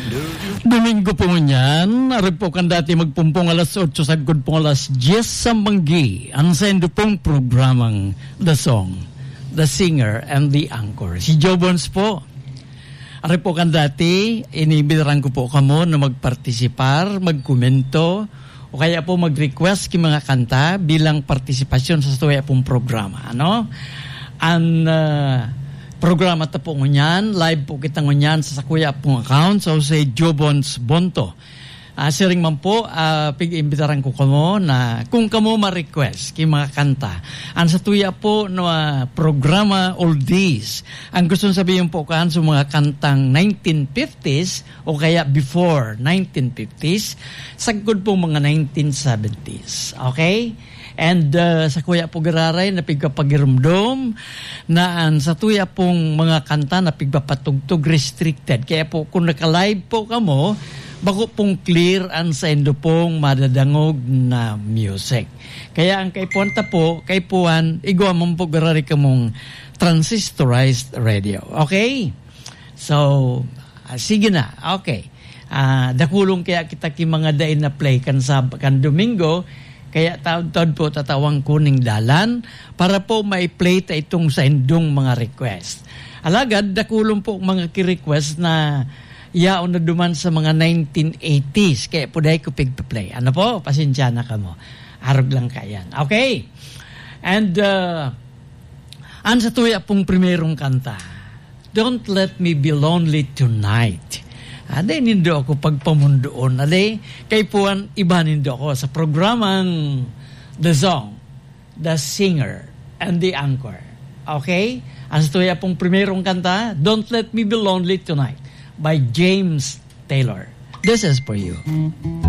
Domingo po niyan, ari po kan dati magpumpong alas 8, sagod po alas 10 sa Manggi. Ang sendo pong programang The Song, The Singer, and The Anchor. Si Joe Bones po. Ari po kan dati, inibidaran ko po kamo na magpartisipar, magkomento, o kaya po mag-request ki mga kanta bilang partisipasyon sa tuya pong programa. Ano? Ang programa ta po ngunyan, live po kita ngunyan sa kuya pong account, so say Joe Bones Bonto. Siring man po, pig-imbitaran ko kamo na kung kamo ma-request ki mga kanta. Ang sa tuya po no, programa oldies. Ang gusto sabihin po kaan sa mga kantang 1950s o kaya before 1950s, sagod po mga 1970s. Okay? And sa kuya po gararay na pigpapagirumdom na sa tuya pong mga kanta na pigpapatugtog restricted. Kaya po kung naka-live po kamo, bako pong clear ang sendo pong madadangog na music. Kaya ang kay Ponta po, kay Puan, igawa mong po garari ka mong transistorized radio. Okay? So, sige na. Okay. Dakulong kaya kita ki mga dain na play kan Domingo, kaya taon-taon po tatawang kuning dalan para po mai-play ta itong sa indong mga request. Alagad, dakulong po mga ki-request na yaon na duman sa mga 1980s. Kaya po dahil ko pig-play. Ano po? Pasensya na ka mo. Arog lang kayan. Okay? And, ang sa tuya pong primerong kanta, Don't Let Me Be Lonely Tonight. Aday nindo ako pagpamundoon. Aday, kay puan, iba nindo ako sa programang The Song, The Singer, and The Anchor. Okay? Ang sa tuya pong primerong kanta, Don't Let Me Be Lonely Tonight by James Taylor. This is for you.